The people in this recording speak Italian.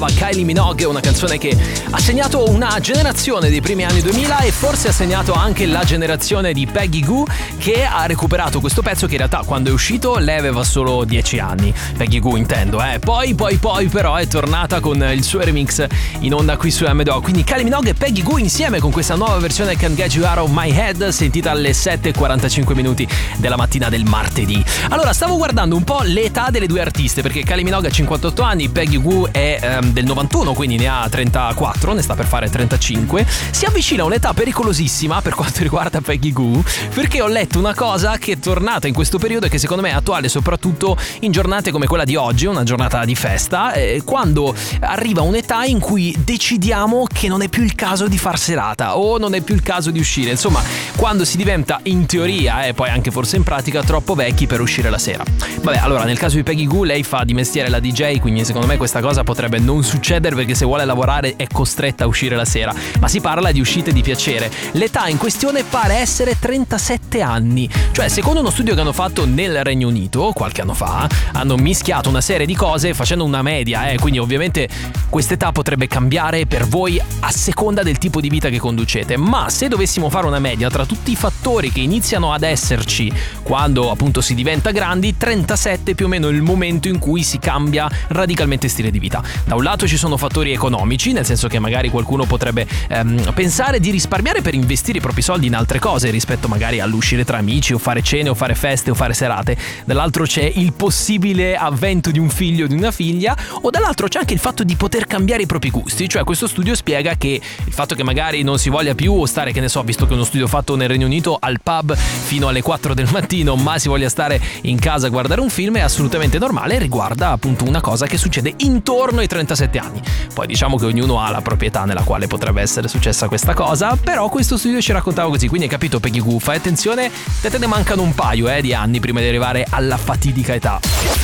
Kylie Minogue, una canzone che ha segnato una generazione dei primi anni 2000 e forse ha segnato anche la generazione di Peggy Gou, che ha recuperato questo pezzo che in realtà quando è uscito lei aveva solo 10 anni. Peggy Gou intendo, Poi però è tornata con il suo remix in onda qui su MDO. Quindi Kylie Minogue e Peggy Gou insieme con questa nuova versione Can't Get You Out of My Head, sentita alle 7:45 minuti della mattina del martedì. Allora, stavo guardando un po' l'età delle due artiste, perché Kylie Minogue ha 58 anni, Peggy Gou è del 91, quindi ne ha 34, ne sta per fare 35. Si avvicina a un'età pericolosissima per quanto riguarda Peggy Gou, perché ho letto una cosa che è tornata in questo periodo e che secondo me è attuale soprattutto in giornate come quella di oggi, una giornata di festa, quando arriva un'età in cui decidiamo che non è più il caso di far serata o non è più il caso di uscire, insomma quando si diventa in teoria e poi anche forse in pratica troppo vecchi per uscire la sera. Vabbè, allora nel caso di Peggy Gou lei fa di mestiere la DJ, quindi secondo me questa cosa potrebbe non succedere, perché se vuole lavorare è costretta a uscire la sera, ma si parla di uscite di piacere. L'età in questione pare essere 37 anni, cioè secondo uno studio che hanno fatto nel Regno Unito qualche anno fa, hanno mischiato una serie di cose facendo una media, quindi ovviamente quest'età potrebbe cambiare per voi a seconda del tipo di vita che conducete, ma se dovessimo fare una media tra tutti i fattori che iniziano ad esserci quando appunto si diventa grandi, 37 più o meno il momento in cui si cambia radicalmente stile di vita. Da un lato ci sono fattori economici, nel senso che magari qualcuno potrebbe pensare di risparmiare per investire i propri soldi in altre cose rispetto magari all'uscire tra amici o fare cene o fare feste o fare serate. Dall'altro c'è il possibile avvento di un figlio o di una figlia, o dall'altro c'è anche il fatto di poter cambiare i propri gusti. Cioè questo studio spiega che il fatto che magari non si voglia più stare, che ne so, visto che è uno studio fatto nel Regno Unito, al pub fino alle 4 del mattino, ma si voglia stare in casa a guardare un film, è assolutamente normale, riguarda appunto una cosa che succede intorno ai 37 anni. Poi diciamo che ognuno ha la proprietà nella quale potrebbe essere successa questa cosa, però questo studio ci raccontava così, quindi hai capito Peggy Gou, fai attenzione, te ne mancano un paio di anni prima di arrivare alla fatidica età.